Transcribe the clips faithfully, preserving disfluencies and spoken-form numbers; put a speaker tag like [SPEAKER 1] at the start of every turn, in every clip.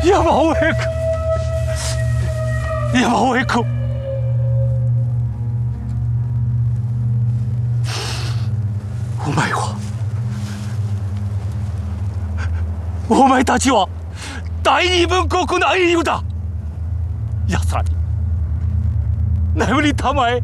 [SPEAKER 1] 山尾君山尾君お前はお前たちは大日本国の英雄だ。奴らに眠りたまえ。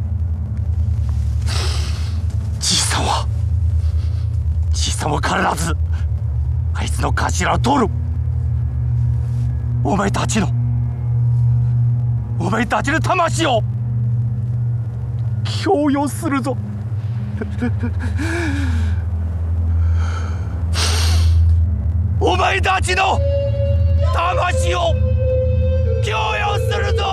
[SPEAKER 1] じいさんはじいさんは必ずあいつの頭を取る。お前たちのお前たちの魂を供与するぞ。お前たちの魂を供与するぞ！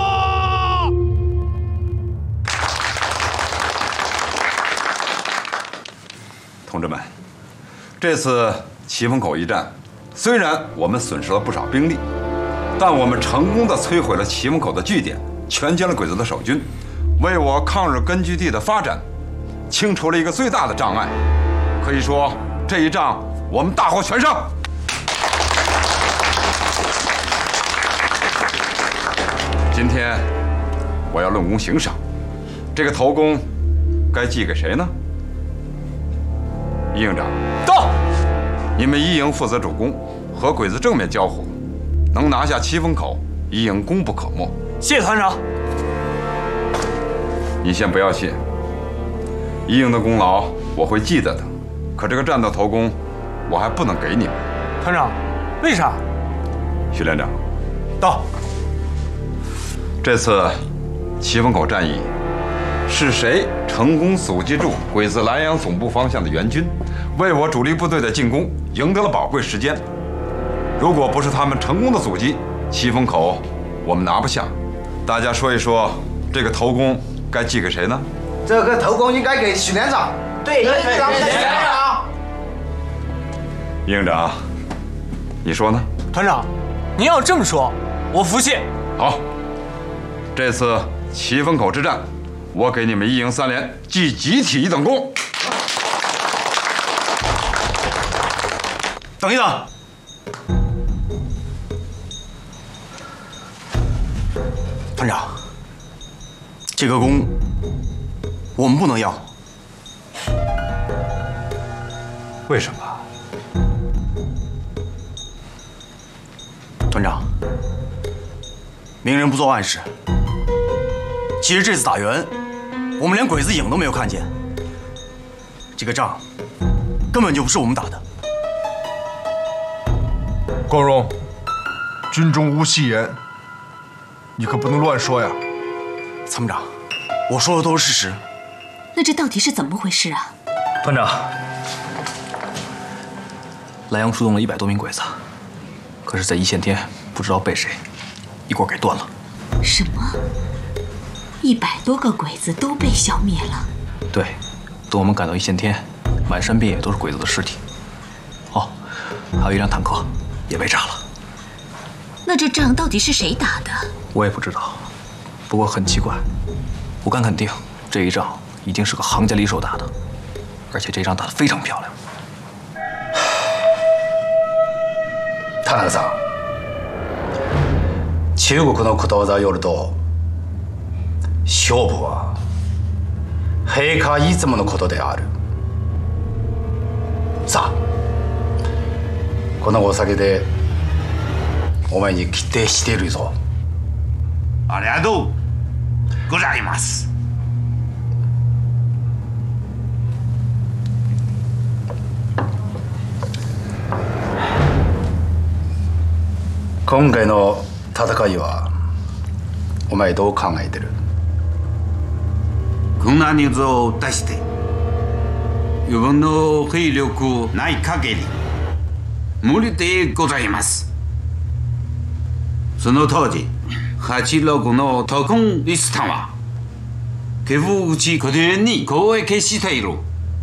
[SPEAKER 2] 同志们，这次岐峰口一战，虽然我们损失了不少兵力，但我们成功地摧毁了岐峰口的据点，全歼了鬼子的守军，为我抗日根据地的发展清除了一个最大的障碍。可以说，这一仗我们大获全胜。今天我要论功行赏，这个头功该寄给谁呢？一营长，
[SPEAKER 1] 到！
[SPEAKER 2] 你们一营负责主攻，和鬼子正面交火，能拿下岐峰口，一营功不可没。
[SPEAKER 1] 谢团长。
[SPEAKER 2] 你先不要谢，一营的功劳我会记得的，可这个战斗头功，我还不能给你们。
[SPEAKER 1] 团长，为啥？
[SPEAKER 2] 徐连长，
[SPEAKER 1] 到。
[SPEAKER 2] 这次岐峰口战役，是谁成功阻击住鬼子莱阳总部方向的援军，为我主力部队的进攻赢得了宝贵时间。如果不是他们成功的阻击，岐峰口我们拿不下。大家说一说，这个头功该寄给谁呢？
[SPEAKER 3] 这个头功应该给许连长。对，应该给许连长。
[SPEAKER 2] 营长，你说呢？
[SPEAKER 1] 团长，您要这么说，我服气。
[SPEAKER 2] 好。这次岐峰口之战，我给你们一营三连记集体一等功。
[SPEAKER 1] 等一等，
[SPEAKER 4] 团长，这个功我们不能要。
[SPEAKER 1] 为什么？
[SPEAKER 4] 团长，明人不做暗事。其实这次打援，我们连鬼子影都没有看见。这个仗根本就不是我们打的。
[SPEAKER 5] 光荣，军中无戏言，你可不能乱说呀。
[SPEAKER 4] 参谋长，我说的都是事实。
[SPEAKER 6] 那这到底是怎么回事啊？
[SPEAKER 1] 团长，
[SPEAKER 4] 莱阳出动了一百多名鬼子，可是，在一线天不知道被谁一锅给端了。
[SPEAKER 6] 什么？一百多个鬼子都被消灭了？
[SPEAKER 4] 对，等我们赶到一线天，满山遍野都是鬼子的尸体。哦，还有一辆坦克也被炸了。
[SPEAKER 6] 那这仗到底是谁打的？
[SPEAKER 4] 我也不知道，不过很奇怪，我敢肯定，这一仗一定是个行家里手打的，而且这仗打得非常漂亮。
[SPEAKER 3] 田中さん、中国のことわざによると、勝負は陛下いつものことである。さあ、このお酒でお前に期待しているぞ。
[SPEAKER 7] ありがとうございます。
[SPEAKER 3] 今回の戦いはお前どう考えてる？
[SPEAKER 7] こんな人数を出して余分の兵力ない限り無理でございます。その当時はちじゅうろくの特攻リストは岐阜口拠点に攻撃している。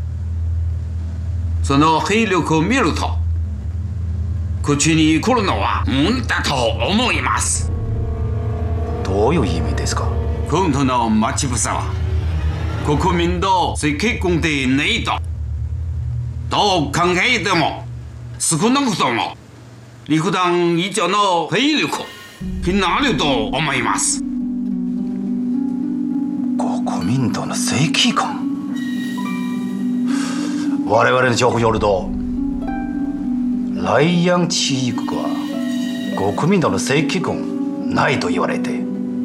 [SPEAKER 7] その兵力を見るとこっちに来るのは無理だと思います。
[SPEAKER 3] どういう意味ですか？
[SPEAKER 7] 今度の待ち伏せは国民の結婚でないと。どう考えても少なくとも陸団以上の兵力になると思います。
[SPEAKER 3] 国民党の正規軍。我々の情報によると莱阳地域は国民党の正規軍ないと言われて、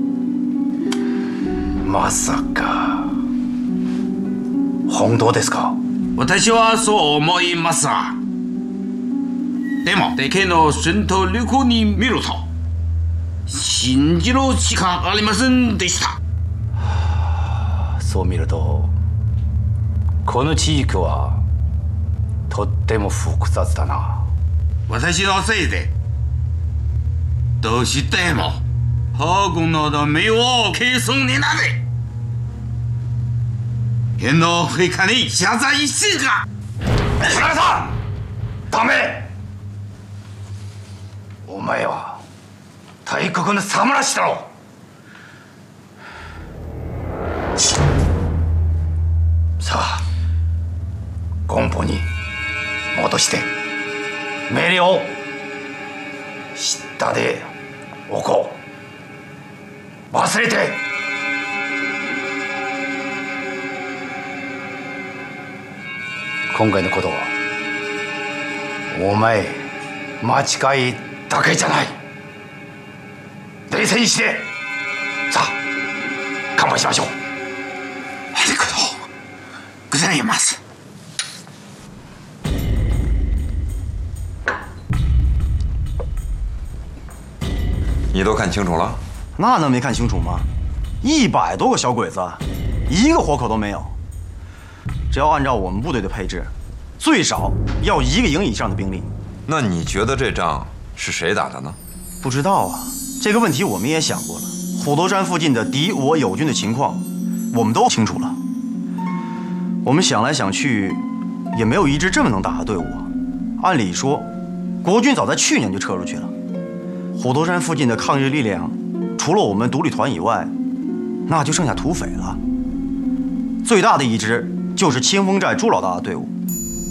[SPEAKER 3] まさか本当ですか？
[SPEAKER 7] 私はそう思いますが、でも敵の戦闘力に見ると信じるしかありませんでした。
[SPEAKER 3] そう見るとこの地域はとっても複雑だな。
[SPEAKER 7] 私のせいでどうしても法軍の名を継承になれ。天皇陛下に謝罪してか。
[SPEAKER 3] 田中さん、ダメ。お前は大国の侍だろ。さあ根本に戻して命令を下でおこう。忘れて。今回のことはお前間違いだけじゃない。冷静にしてさあ乾杯しましょう。
[SPEAKER 7] ありがとうございます。
[SPEAKER 2] 你都看清楚了？
[SPEAKER 4] 那能没看清楚吗？一百多个小鬼子，一个活口都没有。只要按照我们部队的配置，最少要一个营以上的兵力。
[SPEAKER 2] 那你觉得这仗是谁打的呢？
[SPEAKER 4] 不知道啊，这个问题我们也想过了。虎头山附近的敌我友军的情况，我们都清楚了。我们想来想去，也没有一支这么能打的队伍啊。按理说，国军早在去年就撤出去了。虎头山附近的抗日力量，除了我们独立团以外，那就剩下土匪了。最大的一支就是清风寨朱老大的队伍，